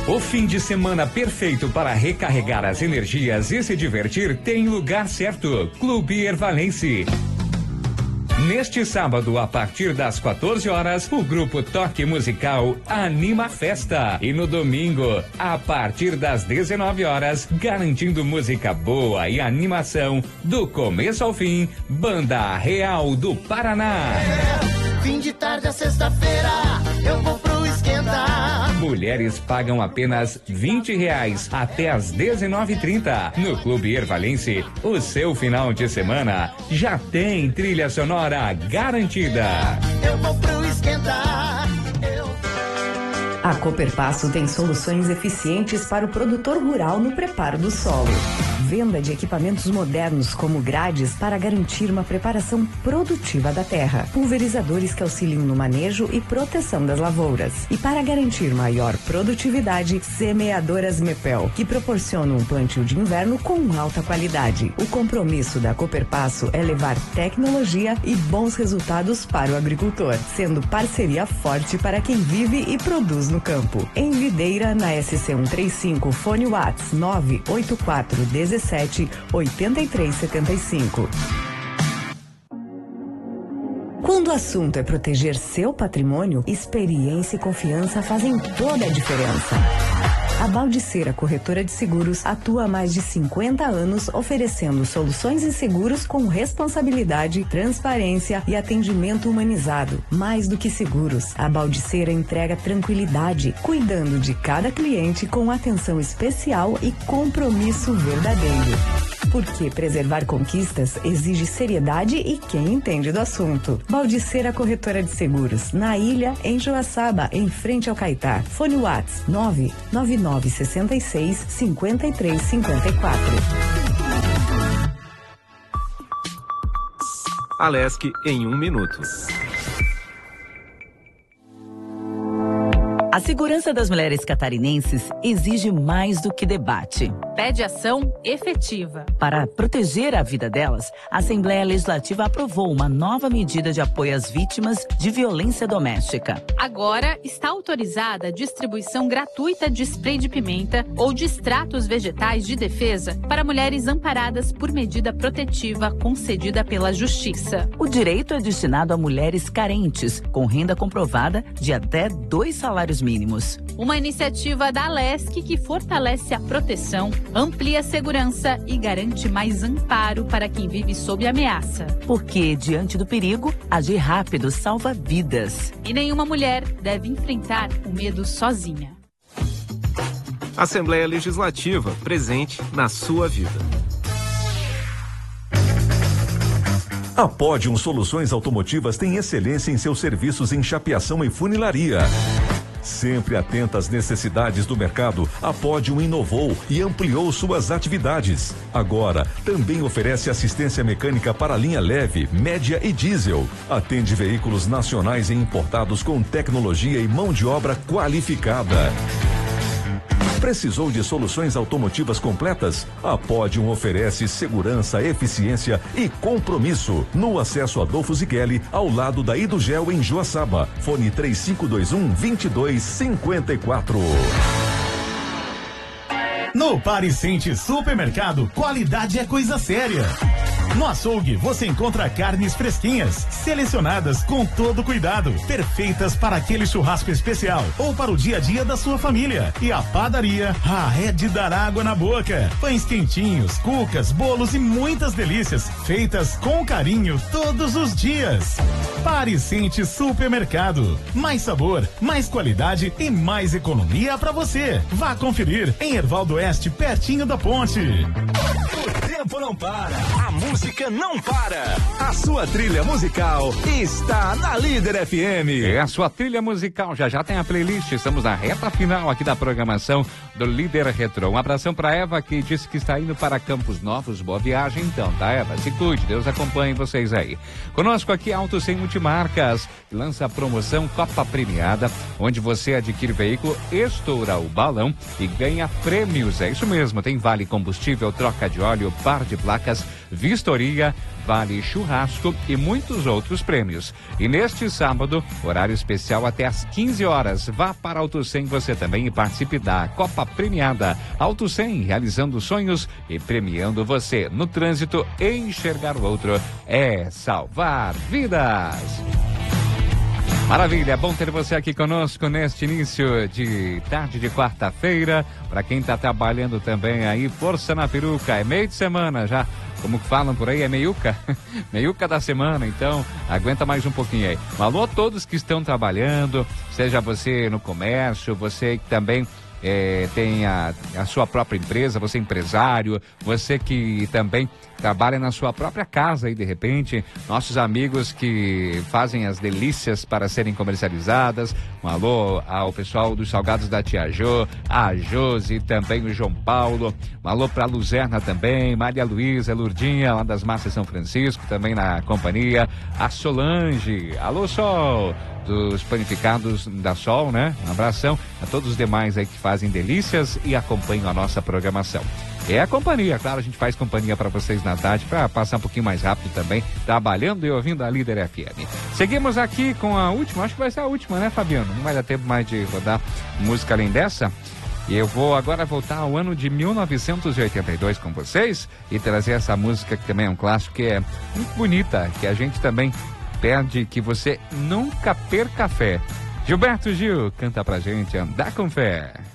O fim de semana perfeito para recarregar as energias e se divertir tem lugar certo. Clube Ervalense. Neste sábado, a partir das 14 horas, o grupo Toque Musical anima a festa. E no domingo, a partir das 19 horas, garantindo música boa e animação do começo ao fim, Banda Real do Paraná. Fim de tarde a sexta-feira, eu vou pro esquentar. Mulheres pagam apenas R$20 até às 19h30. No Clube Ervalense, o seu final de semana já tem trilha sonora garantida. Eu vou pro esquentar. A Cooperpasso tem soluções eficientes para o produtor rural no preparo do solo. Venda de equipamentos modernos como grades para garantir uma preparação produtiva da terra. Pulverizadores que auxiliam no manejo e proteção das lavouras. E para garantir maior produtividade, semeadoras Mepel, que proporcionam um plantio de inverno com alta qualidade. O compromisso da Cooperpasso é levar tecnologia e bons resultados para o agricultor, sendo parceria forte para quem vive e produz no campo. Em Videira, na SC 135, fone Whats 984 17 83 75. Quando o assunto é proteger seu patrimônio, experiência e confiança fazem toda a diferença. A Baldiceira Corretora de Seguros atua há mais de 50 anos oferecendo soluções em seguros com responsabilidade, transparência e atendimento humanizado. Mais do que seguros, a Baldiceira entrega tranquilidade, cuidando de cada cliente com atenção especial e compromisso verdadeiro. Porque preservar conquistas exige seriedade e quem entende do assunto. Baldiceira Corretora de Seguros, na Ilha, em Joaçaba, em frente ao Caetá. Fone Whats 99966 5354. Alesc em 1 minuto. A segurança das mulheres catarinenses exige mais do que debate. Pede ação efetiva. Para proteger a vida delas, a Assembleia Legislativa aprovou uma nova medida de apoio às vítimas de violência doméstica. Agora está autorizada a distribuição gratuita de spray de pimenta ou de extratos vegetais de defesa para mulheres amparadas por medida protetiva concedida pela Justiça. O direito é destinado a mulheres carentes, com renda comprovada de até 2 salários mínimos. Uma iniciativa da Alesc que fortalece a proteção, amplia a segurança e garante mais amparo para quem vive sob ameaça. Porque, diante do perigo, agir rápido salva vidas. E nenhuma mulher deve enfrentar o medo sozinha. Assembleia Legislativa, presente na sua vida. A Podium Soluções Automotivas tem excelência em seus serviços em chapeação e funilaria. Sempre atenta às necessidades do mercado, a Podium inovou e ampliou suas atividades. Agora, também oferece assistência mecânica para linha leve, média e diesel. Atende veículos nacionais e importados com tecnologia e mão de obra qualificada. Precisou de soluções automotivas completas? A Podium oferece segurança, eficiência e compromisso. No acesso Adolfo Zigueli, ao lado da Idugel em Joaçaba. Fone 3521-2254. No Pariscente Supermercado, qualidade é coisa séria. No açougue, você encontra carnes fresquinhas, selecionadas com todo cuidado, perfeitas para aquele churrasco especial ou para o dia a dia da sua família. E a padaria, é de dar água na boca. Pães quentinhos, cucas, bolos e muitas delícias, feitas com carinho todos os dias. Pariscente Supermercado. Mais sabor, mais qualidade e mais economia para você. Vá conferir em Hervaldo Oeste, pertinho da ponte. O tempo não para, a música não para. A sua trilha musical está na Líder FM. É a sua trilha musical, já tem a playlist. Estamos na reta final aqui da programação do Líder Retro. Um abração para Eva, que disse que está indo para Campos Novos. Boa viagem então, tá, Eva? Se cuide, Deus acompanhe vocês aí. Conosco aqui Auto Sem Multimarcas, lança a promoção Copa Premiada, onde você adquire veículo, estoura o balão e ganha prêmios. É isso mesmo, tem vale combustível, troca de óleo, par de placas, vistoria, vale churrasco e muitos outros prêmios. E neste sábado, horário especial até às 15 horas. Vá para Auto 100 você também e participe da Copa Premiada. Auto 100, realizando sonhos e premiando você. No trânsito, enxergar o outro é salvar vidas. Maravilha, bom ter você aqui conosco neste início de tarde de quarta-feira. Para quem está trabalhando também aí, força na peruca, é meio de semana já. Como falam por aí, é meiuca, meiuca da semana, então aguenta mais um pouquinho aí. Um alô a todos que estão trabalhando, seja você no comércio, você que também tem a sua própria empresa, você empresário, você que também trabalha na sua própria casa aí de repente, nossos amigos que fazem as delícias para serem comercializadas. Um alô ao pessoal dos salgados da Tia Jô, a Josi e também o João Paulo. Um alô para a Luzerna também, Maria Luísa, Lurdinha, lá das Massas São Francisco, também na companhia. A Solange, alô Sol, dos panificados da Sol, né? Um abração a todos os demais aí que fazem delícias e acompanham a nossa programação. É a companhia, claro, a gente faz companhia para vocês na tarde, para passar um pouquinho mais rápido também, trabalhando e ouvindo a Líder FM. Seguimos aqui com a última, acho que vai ser a última, né, Fabiano? Não vai dar tempo mais de rodar música além dessa. E eu vou agora voltar ao ano de 1982 com vocês e trazer essa música que também é um clássico, que é muito bonita, que a gente também pede que você nunca perca fé. Gilberto Gil canta pra gente Andar com Fé.